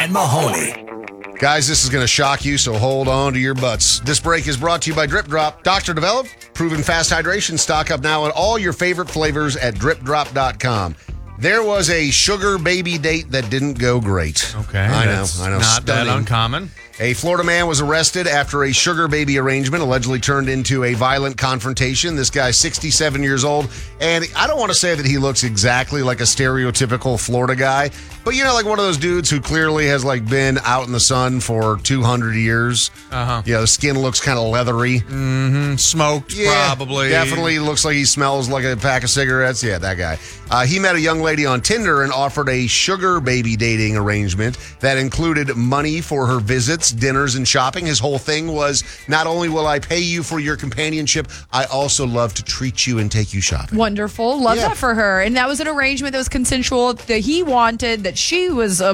and Mahoney. Guys, this is going to shock you, so hold on to your butts. This break is brought to you by Drip Drop. Dr. Develop, proven fast hydration. Stock up now on all your favorite flavors at dripdrop.com. There was a sugar baby date that didn't go great. Okay. I know. Not that uncommon. A Florida man was arrested after a sugar baby arrangement allegedly turned into a violent confrontation. This guy's 67 years old, and I don't want to say that he looks exactly like a stereotypical Florida guy, but like one of those dudes who clearly has been out in the sun for 200 years. Uh-huh. The skin looks kind of leathery. Mm-hmm. Smoked, probably. Definitely looks like he smells like a pack of cigarettes. Yeah, that guy. He met a young lady on Tinder and offered a sugar baby dating arrangement that included money for her visits, dinners, and shopping. His whole thing was, not only will I pay you for your companionship, I also love to treat you and take you shopping. Wonderful. Love that for her. And that was an arrangement that was consensual, that he wanted, that she was, duh.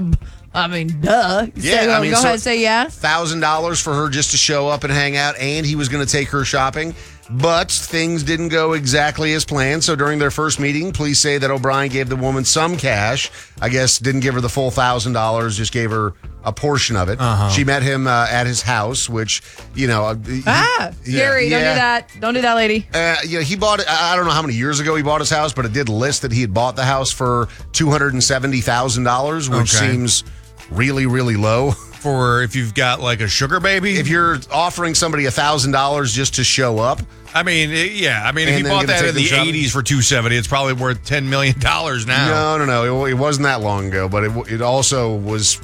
Yeah, go ahead, say yeah. $1,000 for her just to show up and hang out, and he was going to take her shopping. But things didn't go exactly as planned. So during their first meeting, police say that O'Brien gave the woman some cash. I guess didn't give her the full $1,000, just gave her a portion of it. Uh-huh. She met him at his house, which, Scary. Don't do that. Don't do that, lady. He bought it, I don't know how many years ago he bought his house, but it did list that he had bought the house for $270,000, which seems really, really low. For if you've got a sugar baby? If you're offering somebody $1,000 just to show up. If he bought that in the 80s for $270, it's probably worth $10 million now. No. It wasn't that long ago, but it also was,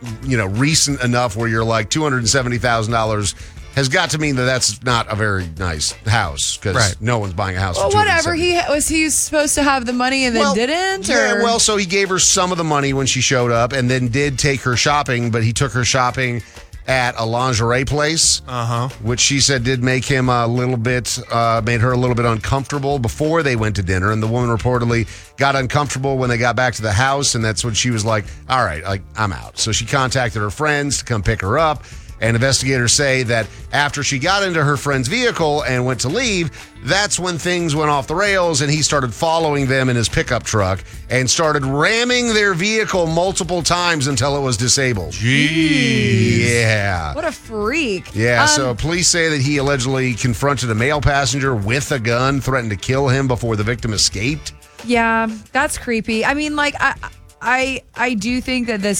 recent enough where you're like $270,000 has got to mean that that's not a very nice house, because no one's buying a house for $270,000. Whatever. He supposed to have the money and then didn't? So he gave her some of the money when she showed up and then did take her shopping, but he took her shopping at a lingerie place, which she said did make him made her a little bit uncomfortable before they went to dinner. And the woman reportedly got uncomfortable when they got back to the house. And that's when she was like, all right, I'm out. So she contacted her friends to come pick her up. And investigators say that after she got into her friend's vehicle and went to leave, that's when things went off the rails, and he started following them in his pickup truck and started ramming their vehicle multiple times until it was disabled. Jeez. Yeah. What a freak. Yeah, so police say that he allegedly confronted a male passenger with a gun, threatened to kill him before the victim escaped. Yeah, that's creepy. I do think that this